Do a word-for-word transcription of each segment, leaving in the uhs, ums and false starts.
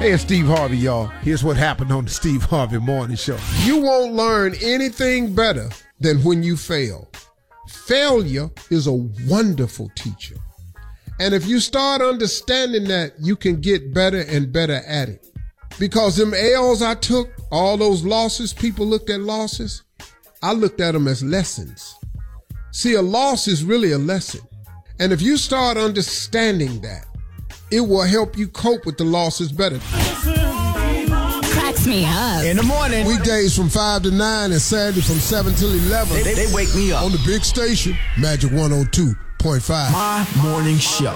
Hey, it's Steve Harvey, y'all. Here's what happened on the Steve Harvey Morning Show. You won't learn anything better than when you fail. Failure is a wonderful teacher. And if you start understanding that, you can get better and better at it. Because them L's I took, all those losses, people looked at losses, I looked at them as lessons. See, a loss is really a lesson. And if you start understanding that, it will help you cope with the losses better. Cracks me up. In the morning. Weekdays from five to nine and Saturday from seven till eleven. They, they wake me up. On the big station, Magic one oh two point five. My morning show.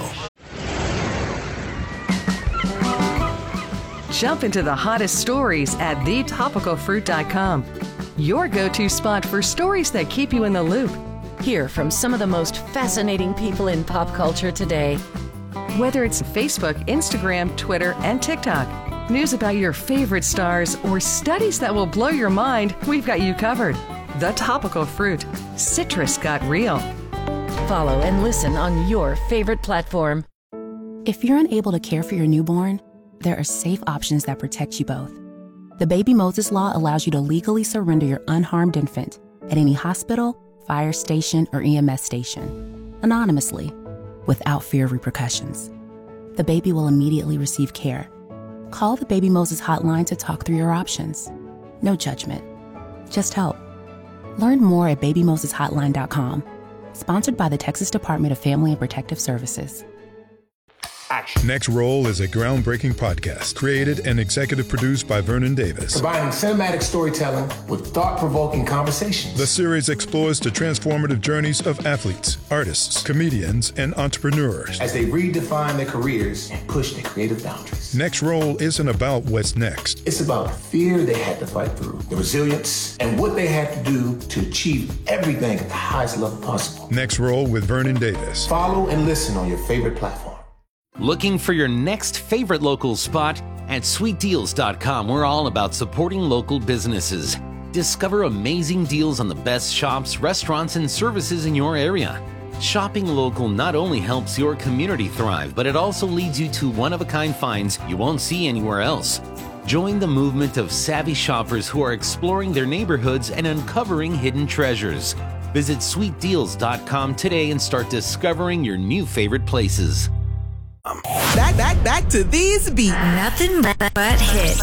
Jump into the hottest stories at the topical fruit dot com. Your go-to spot for stories that keep you in the loop. Hear from some of the most fascinating people in pop culture today. Whether it's Facebook, Instagram, Twitter, and TikTok, news about your favorite stars, or studies that will blow your mind, we've got you covered. The Topical Fruit. Citrus got real. Follow and listen on your favorite platform. If you're unable to care for your newborn, there are safe options that protect you both. The Baby Moses Law allows you to legally surrender your unharmed infant at any hospital, fire station, or E M S station, anonymously, without fear of repercussions. The baby will immediately receive care. Call the Baby Moses hotline to talk through your options. No judgment, just help. Learn more at baby moses hotline dot com. Sponsored by the Texas Department of Family and Protective Services. Action. Next Roll is a groundbreaking podcast created and executive produced by Vernon Davis. Combining cinematic storytelling with thought-provoking conversations. The series explores the transformative journeys of athletes, artists, comedians, and entrepreneurs as they redefine their careers and push their creative boundaries. Next Roll isn't about what's next. It's about the fear they had to fight through, the resilience, and what they had to do to achieve everything at the highest level possible. Next Roll with Vernon Davis. Follow and listen on your favorite platform. Looking for your next favorite local spot? At sweet deals dot com, we're all about supporting local businesses. Discover amazing deals on the best shops, restaurants, and services in your area. Shopping local not only helps your community thrive, but it also leads you to one-of-a-kind finds you won't see anywhere else. Join the movement of savvy shoppers who are exploring their neighborhoods and uncovering hidden treasures. Visit sweet deals dot com today and start discovering your new favorite places. Back, back, back to these beats. Nothing but, but hits.